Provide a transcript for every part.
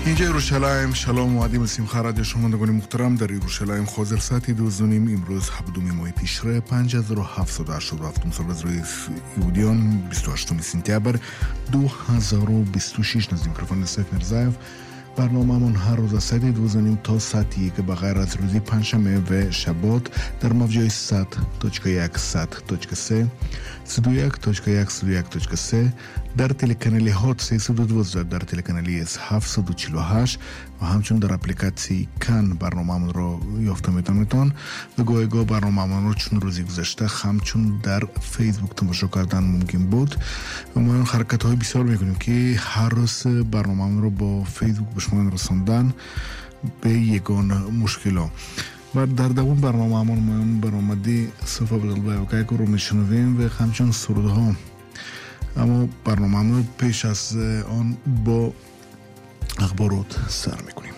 اینجا یروشلایم. شلام و عدیم سیمخا رادیو شنوندگان محترم. در یروشلایم حاضر ساعت 12:30 امروز 7 ماه تشریع 5787 سال از روی یهودیان 28 سپتامبر 2026 نزد میکروفون سیف مرزاєв. برنامه‌مون هر روز از ساعت 12:30 تا ساعت 1 به غیر از روزی پنجشنبه و شبات در موج‌های 100.1 100.3 101.1 در تلکانالی هات 312 در تلکانالی 748 و همچنین در اپلیکاسیون کان برنامه‌مون رو یافت می‌تونید و گاهی برنامه‌مون رو چون روزی گذشته همچنین در فیسبوک تماشا کردن ممکن بود و ما حرکت‌های بسیار می‌کنیم که هر روز برنامه‌مون رو با فیسبوک به شما رساندن به یگان مشکلات و در دوام برنامه‌مون ما برآمدی صفحه بالقلبه که رو میشنویم و همچنین سرودها. اما برنامه‌مون پیش از آن با اخبارات سر میکنیم.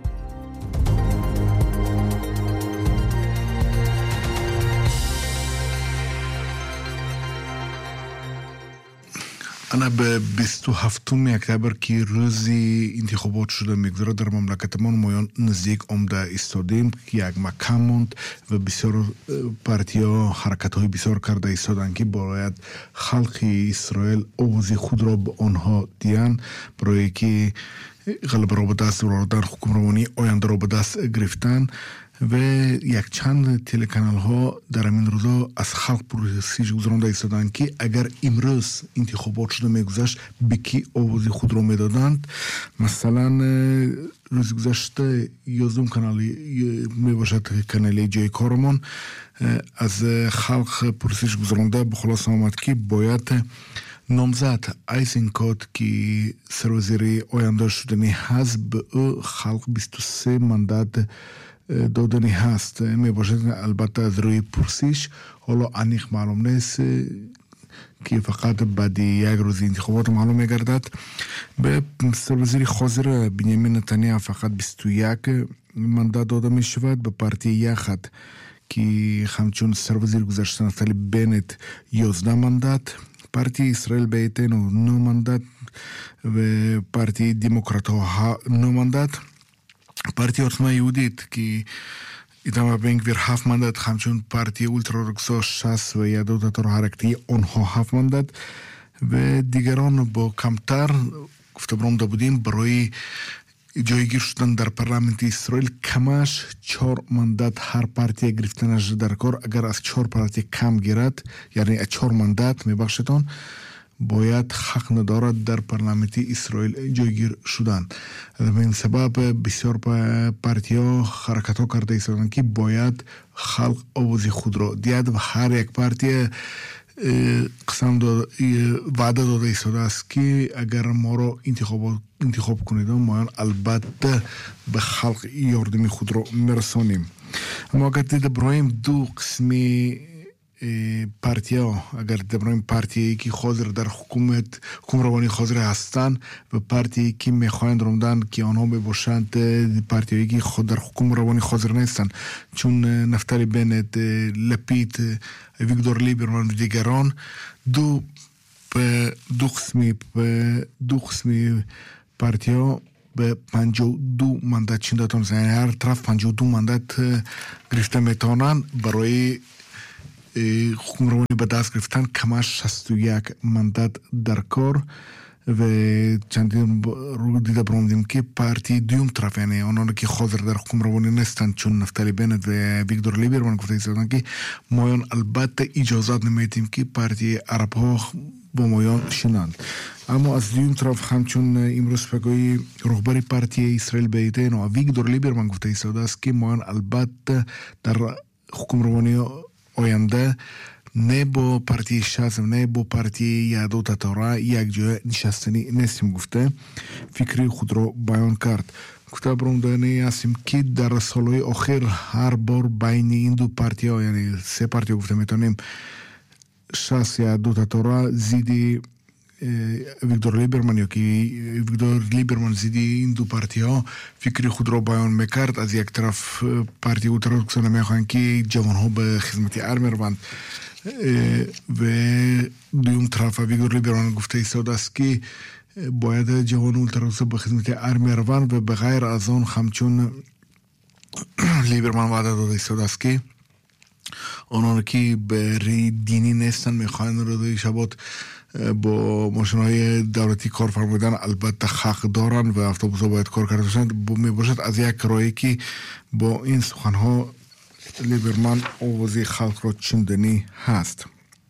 انا به 27 اکتبر که روزی انتخابات شده میگذره در مملکتمان ما نزدیک عمده ایستادیم که یک مکان موند و بسیار پارتیا حرکت‌های بسیار کرده ایستادن که باید خلق اسرائیل آواز خود را به آنها دیان برای که غلبه را به دست آوردن، حکمرانی آینده را به دست گرفتن و یک چند تلکانال ها در این روزا از خلق پرسش گذرانده ایستادن که اگر امروز انتخابات شده میگذشت به کی آواز خود را میدادند. مثلا روز گذشته 11 کانالی میباشد کانالی جای کارمان از خلق پرسش گذرانده به خلاص آمد که باید نامزد ایزنکوت که سروزیری آینده شدنی هست به او خلق 23 مندت دادنی هست میباشد. البته از روی پرسش حالا انیق معلوم نیست که فقط بعد یک روز انتخابات معلوم میگردد. به سروزیر خاضر بنیامین نتانیاهو فقط 21 مندت داده می شود. به پارتی یخد که همچون سروزیر گذشته نفتالی بنت 11 مندت، پارتی اسرائیل بیتینو 9 مندت و پارتی دموکرات ها 9 مندت. پارتی عثمه یهودیت که ایتمار بنگویر 7 مندت، همچون پارتی اولترارکسا 60 و یهودیت حرکتی آنها 7 مندت و دیگران با کمتر گفته برامده بودیم برای جایگیر شدن در پارلمانت اسرائیل کمش 4 مندت هر پارتی گرفتنش در کار. اگر از 4 پارتی کم گیرد یعنی از 4 مندت میبخشتون باید حق ندارد در پارلمانت اسرائیل جایگیر شدن. به این سبب بسیار پارتی ها حرکت ها کرده ایستادن که باید خلق آواز خود را دید و هر یک پارتی قسم وعده داده ایستاده است که اگر ما را انتخاب کنید ما البته به خلق یاردمی خود را میرسانیم. اما اگر دید برایم دو قسمی پارتیا، اگر دبرایم پارتی که حاضر در حکمرانی حاضر هستند و پارتی که میخواهند روندن که آنها باشند پارتی که خود در حکمرانی حاضر نیستند چون نفتالی بنت، لپید، ویکتور لیبرمن و دیگران دو قسمی پارتیا به 52 مندت چین دادن، یعنی هر طرف 52 مندت گرفته میتونن برای حکمرانی به دست گرفتن کمش 61 مندت در کار. و چندین رو دیده برامدیم که پارتی دوم طرف یعنی آنها که حاضر در حکمرانی نیستند چون نفتالی بنت و ویکتور لیبرمن گفته ایستادن که مایان البته اجازت نمیدیم که پارتی عرب ها با مایان شنند. اما از دوم طرف همچون امروز پگوی رهبر پارتی اسرائیل بیتین و ویکتور لیبرمن گفته ایستاده است که مایان البته در حکمرانی آینده نه با پارتی شازم نه با پارتی یهودیت تورا یک جای نشستنی نیستیم. گفته فکری خود را بیان کرد. گفته برامدانی هستیم که در سالهای آخر هر بار بین این دو پارتی ها یعنی سه پارتی گفته میتونیم شاس یهودیت تورا زیدی ویکتور لیبرمن یا که ویکتور لیبرمن زیدی این دو پارتی ها فکری خود را بیان میکرد. از یک طرف پارتی اولترارکس نمیخوان که جوان ها به خدمت ارمی روند و دوم طرف ویکتور لیبرمن گفته ایستاده است که باید جوان اولتراس به خدمت ارمی روند و به غیر از آن همچون لیبرمان وعده داده ایستاده است که آنان که به دینی نیستن میخواین روزه شبات با ماشین‌های دولتی کار فرمودن البته حق دارن و اتوبوس‌ها باید کار کرده باشند. میباشد از یک رایی که با این سخنها لیبرمان آوازی خلق را چندانی هست.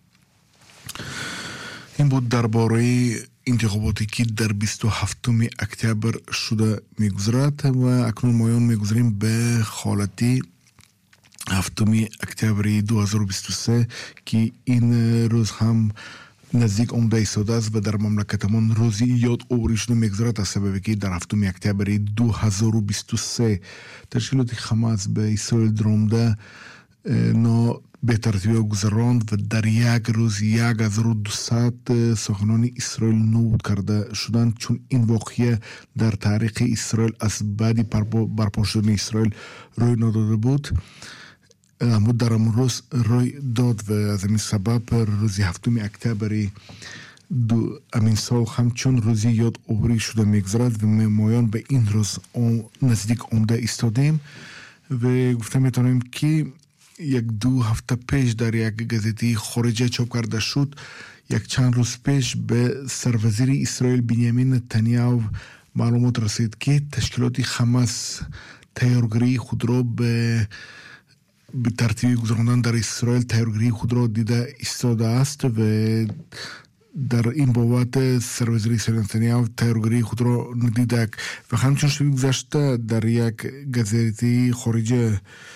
این بود درباره انتخاباتی که در 27 اکتبر شده میگذرد و اکنون مایان میگذاریم به حالتی 7 اکتبر 2023 که این روز هم نزدیک آمده ایستاده است و در مملکتمان روزی یاد آوری شده میگذرد از سببی که در 7 اکتبر 2023 تشکیلات حماس به اسرائیل درآمده به ترتیب گذراند و در یک روز 1200 سخنان اسرائیل نابود کرده شدند، چون این واقعه در تاریخ اسرائیل از بعد برپا شدن اسرائیل روی نداده بود، اما در امروز روی داد و از این سبب روزی 7 اکتبر امین سال همچون روزی یاد آوری شده میگذرد و مایان به این روز نزدیک آمده ایستادیم و گفته میتونیم که یک 2 هفته پیش در یک گزیده خارجی چاپ کرده شد. یک چند روز پیش به سروزیر اسرائیل بنیامین نتانیاهو معلومات رسید که تشکیلات حماس تیارگری خود را به ترتیب گذراندن در اسرائیل تیارگری خود را دیده ایستاده است و در این بابت سروزیر اسرائیل نتانیاهو تیارگری خود را ندیده و همچون شبیه گذشته در یک گزیده خارجی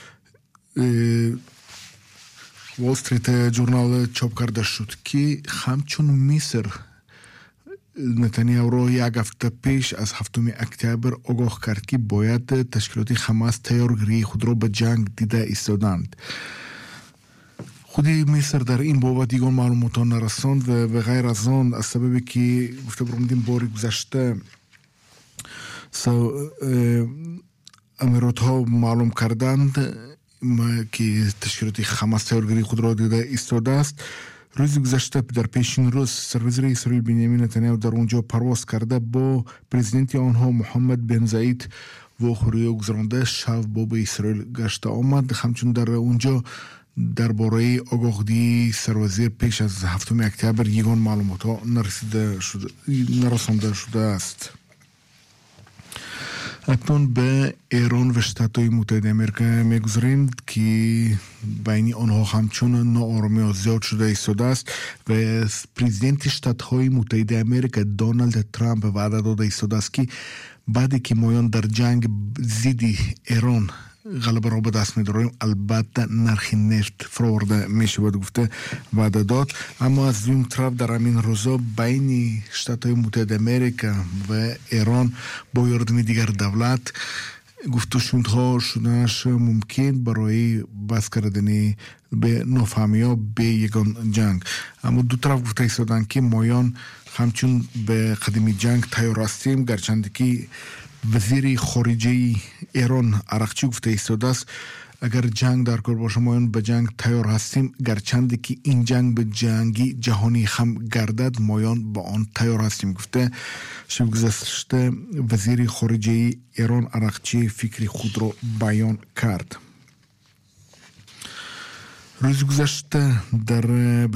وال استریت جورنال چاپ کرده شد که همچون مصر نتانیاهو را یک هفته پیش از 7 اکتبر آگاه کرد که باید تشکیلات حماس تیارگری خود را به جنگ دیده ایستادند. خودی مصر در این بابت دیگر معلومات نرساند و غیر از آن از سببی که گفته برامدیم باری گذشته امارات ها معلوم کردند که تشکیلات حماس تیارگری خود را دیده ایستاده است. روز گذشته در پیشین روز سروزیر اسرائیل بنیامین نتانیاهو در اونجا پرواز کرده با پرزیدنت آنها محمد بن زاید و خوریا گذرانده شب به اسرائیل گشته آمد. همچون در اونجا درباره آگاهی سروزیر پیش از 7 اکتبر یگان معلومات ها نرسانده شده است. اکنون به ایران و شتات‌های متحده آمریکا میگذاریم که بین آنها همچون ناآرامی زیاد شده ایستاده است و پرزیدنت شتات‌های متحده آمریکا دونالد ترامپ وعده داده ایستاده است که بعدی که مایان در جنگ ضد ایران غلبه را به دست می‌داریم البته نرخ نفت فراورده میشود گفته وعده داد. اما از این طرف در همین روزا بین شتات‌های متحده آمریکا و ایران با یاردم دیگر دولت گفتگوها شدنش ممکن برای بس کردن به نافهمی به یگان جنگ. اما دو طرف گفته ایستادند که مایان همچون به قدم جنگ تیار هستیم، گرچند که وزیر خارجه ایران عراقچی گفته ایستاده است اگر جنگ در کار باشه مایان به جنگ تیار هستیم، گرچند که این جنگ به جنگی جهانی هم گردد مایان با آن تیار هستیم گفته. شب گذشته وزیر خارجه ایران عراقچی فکری خود را بیان کرد. روز گذشته در